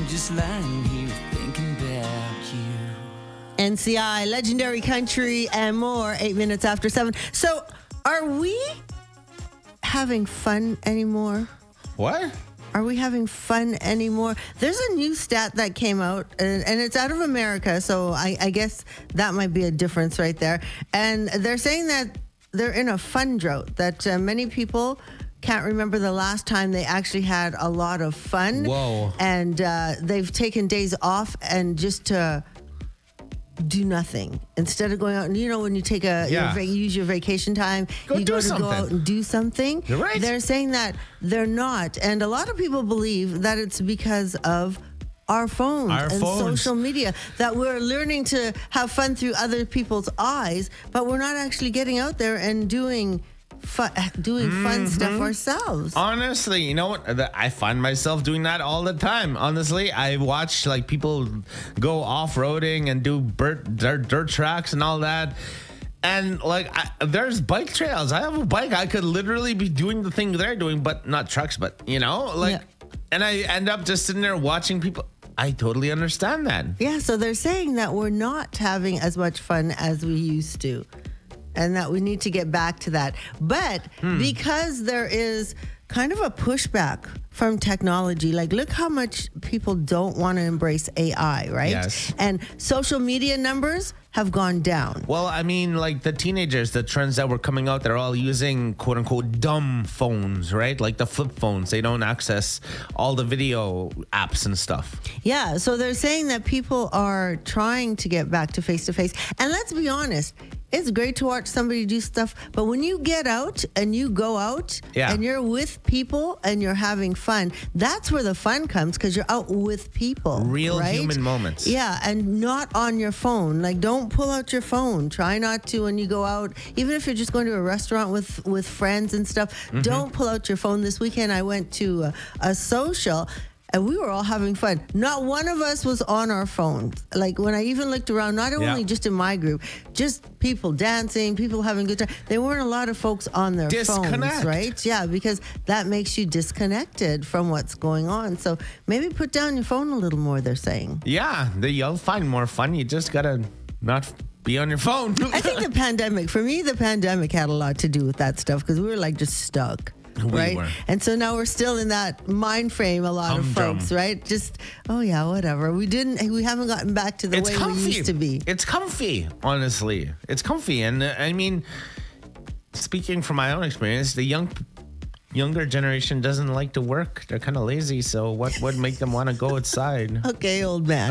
just lying here thinking about you. NCI, Legendary Country, and more. 8 minutes after 7. So, are we having fun anymore? What? Are we having fun anymore? There's a new stat that came out, and it's out of America, so I guess that might be a difference right there. And they're saying that they're in a fun drought, that many people can't remember the last time they actually had a lot of fun. Whoa. And they've taken days off and just to do nothing instead of going out. And you know, when you take you use your vacation time, you go out and do something. You're right. They're saying that they're not, and a lot of people believe that it's because of our phones social media, that we're learning to have fun through other people's eyes, but we're not actually getting out there and doing fun stuff ourselves. Honestly, you know what? I find myself doing that all the time. Honestly, I watch like people go off-roading and do dirt tracks and all that. And like, there's bike trails. I have a bike. I could literally be doing the thing they're doing, but not trucks, but you know, like, and I end up just sitting there watching people. I totally understand that. Yeah, so they're saying that we're not having as much fun as we used to, and that we need to get back to that. But because there is kind of a pushback from technology, like look how much people don't want to embrace AI, right? Yes. And social media numbers have gone down. Well, I mean, like the teenagers, the trends that were coming out, they're all using quote unquote dumb phones, right? Like the flip phones. They don't access all the video apps and stuff. Yeah, so they're saying that people are trying to get back to face-to-face. And let's be honest, it's great to watch somebody do stuff, but when you get out and you go out and you're with people and you're having fun, that's where the fun comes, because you're out with people. Real right? human moments. Yeah, and not on your phone. Like, don't pull out your phone. Try not to when you go out. Even if you're just going to a restaurant with friends and stuff, don't pull out your phone. This weekend I went to a social, and we were all having fun. Not one of us was on our phones. Like, when I even looked around, not only just in my group, just people dancing, people having a good time. There weren't a lot of folks on their phones, right? Yeah, because that makes you disconnected from what's going on. So maybe put down your phone a little more, they're saying. Yeah, you'll find more fun. You just got to not be on your phone. I think the pandemic had a lot to do with that stuff, because we were like just stuck. Right? And so now we're still in that mind frame, a lot of folks, right? Just, oh yeah, whatever. We haven't gotten back to the way we used to be. It's comfy, honestly. It's comfy. And I mean, speaking from my own experience, the younger generation doesn't like to work. They're kind of lazy. So what would make them want to go outside? Okay, old man.